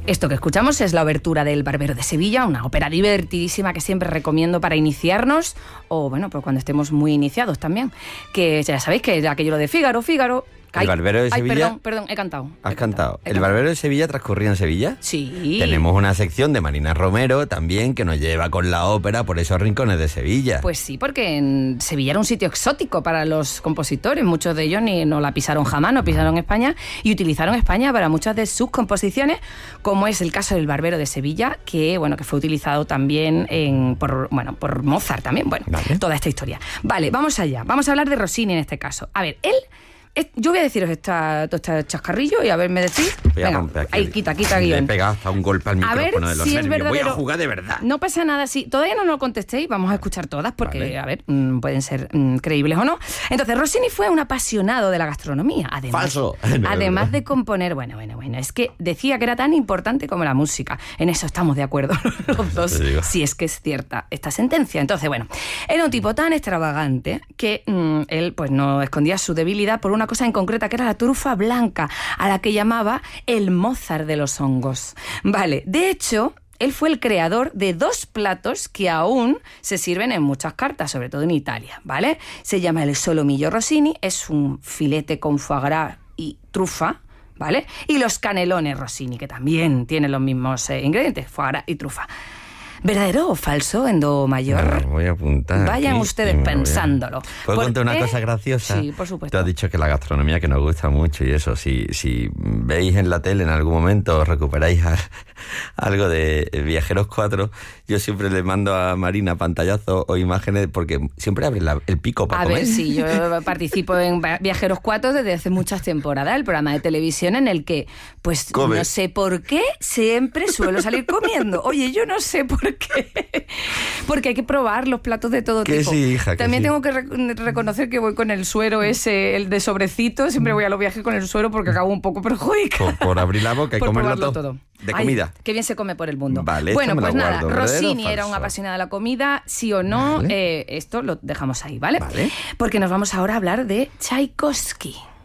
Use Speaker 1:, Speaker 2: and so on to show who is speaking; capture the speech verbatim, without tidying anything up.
Speaker 1: Esto que escuchamos es la obertura del Barbero de Sevilla, una ópera divertidísima que siempre recomiendo para iniciarnos, o bueno, pues cuando estemos muy iniciados también, que ya sabéis que aquello de Fígaro, Fígaro...
Speaker 2: El ay, Barbero de
Speaker 1: ay,
Speaker 2: Sevilla...
Speaker 1: Perdón, perdón, he cantado.
Speaker 2: ¿Has
Speaker 1: he
Speaker 2: cantado?
Speaker 1: cantado he
Speaker 2: ¿El
Speaker 1: cantado.
Speaker 2: Barbero de Sevilla transcurría en Sevilla?
Speaker 1: Sí.
Speaker 2: Tenemos una sección de Marina Romero también que nos lleva con la ópera por esos rincones de Sevilla.
Speaker 1: Pues sí, porque en Sevilla era un sitio exótico para los compositores. Muchos de ellos ni no la pisaron jamás, no pisaron España y utilizaron España para muchas de sus composiciones, como es el caso del Barbero de Sevilla, que bueno que fue utilizado también en, por, bueno, por Mozart también. Bueno, vale. Toda esta historia. Vale, vamos allá. Vamos a hablar de Rossini en este caso. A ver, él... Yo voy a deciros esta, este chascarrillo y a ver, me decís. Venga, ahí, quita, quita guión.
Speaker 2: Le he pegado hasta un golpe al micrófono de los
Speaker 1: si
Speaker 2: nervios. Voy a jugar de verdad.
Speaker 1: No pasa nada, si todavía no lo contestéis, vamos a escuchar todas porque, vale. a ver, mmm, pueden ser mmm, creíbles o no. Entonces, Rossini fue un apasionado de la gastronomía. Además,
Speaker 2: Falso.
Speaker 1: Además de componer, bueno, bueno, bueno, es que decía que era tan importante como la música. En eso estamos de acuerdo los dos, si es que es cierta esta sentencia. Entonces, bueno, era un tipo tan extravagante que mmm, él pues no escondía su debilidad por una cosa en concreta, que era la trufa blanca, a la que llamaba el Mozart de los hongos. Vale, de hecho, él fue el creador de dos platos que aún se sirven en muchas cartas, sobre todo en Italia, ¿vale? Se llama el solomillo Rossini, es un filete con foie gras y trufa, ¿vale? Y los canelones Rossini, que también tienen los mismos eh, ingredientes, foie gras y trufa. ¿Verdadero o falso en do mayor?
Speaker 2: No, voy a apuntar.
Speaker 1: Vayan
Speaker 2: aquí,
Speaker 1: ustedes pensándolo.
Speaker 2: ¿Puedo contar una cosa graciosa?
Speaker 1: Sí, por supuesto.
Speaker 2: Tú has dicho que la gastronomía que nos gusta mucho y eso, si, si veis en la tele en algún momento, os recuperáis a, algo de Viajeros cuatro, yo siempre le mando a Marina pantallazos o imágenes porque siempre abre la, el pico para
Speaker 1: a
Speaker 2: comer.
Speaker 1: A ver, sí, yo participo en Viajeros cuatro desde hace muchas temporadas, el programa de televisión en el que, pues, Come. no sé por qué, siempre suelo salir comiendo. Oye, yo no sé por qué. Porque hay que probar los platos de todo
Speaker 2: que
Speaker 1: tipo.
Speaker 2: Sí, hija, que
Speaker 1: También
Speaker 2: sí.
Speaker 1: tengo que re- reconocer que voy con el suero ese, el de sobrecito. Siempre voy a los viajes con el suero porque acabo un poco perjudicada.
Speaker 2: Por, por abrir la boca y
Speaker 1: por
Speaker 2: comerlo todo.
Speaker 1: todo.
Speaker 2: De
Speaker 1: Ay,
Speaker 2: comida.
Speaker 1: Qué bien se come por el mundo.
Speaker 2: Vale,
Speaker 1: bueno, pues nada,
Speaker 2: guardo,
Speaker 1: Rossini era un apasionado de la comida, sí o no, vale. eh, esto lo dejamos ahí, ¿vale?
Speaker 2: Vale.
Speaker 1: Porque nos vamos ahora a hablar de Tchaikovsky.